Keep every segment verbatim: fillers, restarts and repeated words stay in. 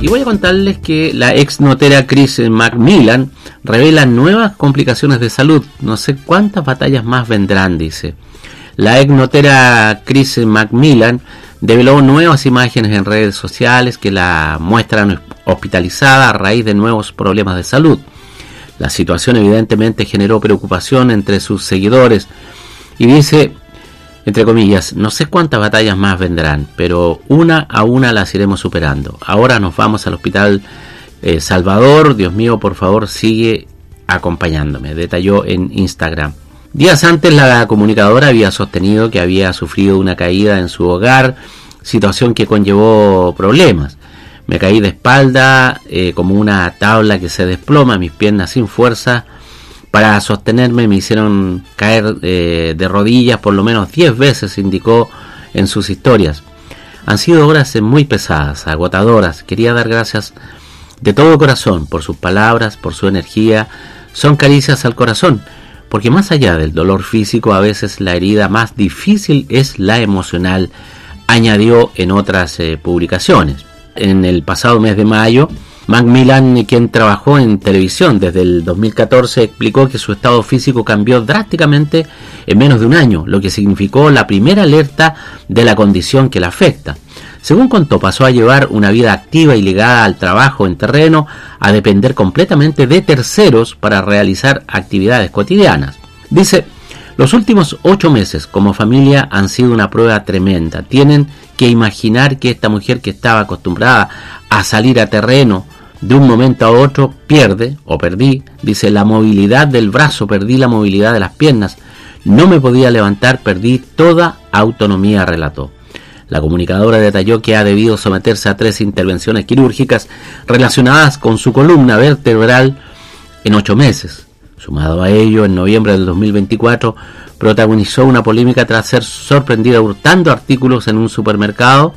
Y voy a contarles que la ex notera Chris McMillan revela nuevas complicaciones de salud. No sé cuántas batallas más vendrán, dice. La ex notera Chris McMillan develó nuevas imágenes en redes sociales que la muestran hospitalizada a raíz de nuevos problemas de salud. La situación evidentemente generó preocupación entre sus seguidores y dice, entre comillas, no sé cuántas batallas más vendrán, pero una a una las iremos superando. Ahora nos vamos al hospital eh, Salvador. Dios mío, por favor, sigue acompañándome, detalló en Instagram. Días antes, la comunicadora había sostenido que había sufrido una caída en su hogar, situación que conllevó problemas. Me caí de espalda eh, como una tabla que se desploma, mis piernas sin fuerza. Para sostenerme me hicieron caer eh, de rodillas por lo menos diez veces, indicó en sus historias. Han sido horas muy pesadas, agotadoras. Quería dar gracias de todo corazón por sus palabras, por su energía. Son caricias al corazón, porque más allá del dolor físico, a veces la herida más difícil es la emocional, añadió en otras eh, publicaciones. En el pasado mes de mayo, McMillan, quien trabajó en televisión desde el dos mil catorce, explicó que su estado físico cambió drásticamente en menos de un año, lo que significó la primera alerta de la condición que la afecta. Según contó, pasó a llevar una vida activa y ligada al trabajo en terreno, a depender completamente de terceros para realizar actividades cotidianas. Dice, los últimos ocho meses como familia han sido una prueba tremenda. Tienen que imaginar que esta mujer que estaba acostumbrada a salir a terreno de un momento a otro pierde, o perdí, dice, la movilidad del brazo, perdí la movilidad de las piernas, no me podía levantar, perdí toda autonomía, relató. La comunicadora detalló que ha debido someterse a tres intervenciones quirúrgicas relacionadas con su columna vertebral en ocho meses. Sumado a ello, en noviembre del dos mil veinticuatro protagonizó una polémica tras ser sorprendida hurtando artículos en un supermercado.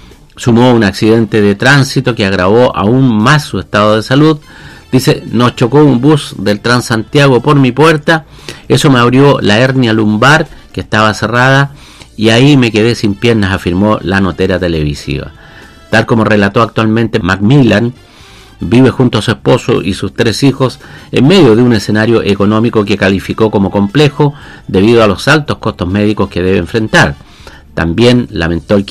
Sumó un accidente de tránsito que agravó aún más su estado de salud. Dice, nos chocó un bus del Transantiago por mi puerta, eso me abrió la hernia lumbar que estaba cerrada y ahí me quedé sin piernas, afirmó la notera televisiva. Tal como relató actualmente, McMillan vive junto a su esposo y sus tres hijos en medio de un escenario económico que calificó como complejo debido a los altos costos médicos que debe enfrentar. También lamentó el